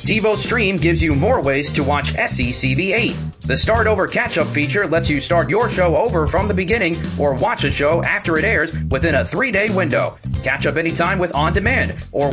TiVo Stream gives you more ways to watch SCCB8. The Start Over Catch-Up feature lets you start your show over from the beginning or watch a show after it airs within a 3-day window. Catch up anytime with On Demand or